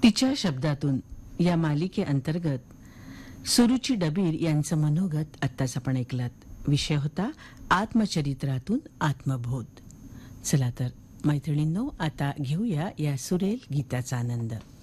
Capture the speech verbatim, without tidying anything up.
तिच्या शब्दातून या मालिकेअंतर्गत सुरुची डबीर यांचं मनोगत आत्ताच आपण ऐकलात. विषय होता आत्मचरित्रातून आत्मबोध. चला तर मैत्रिणींनो, आता घेऊया या सुरेल गीताचा आनंद.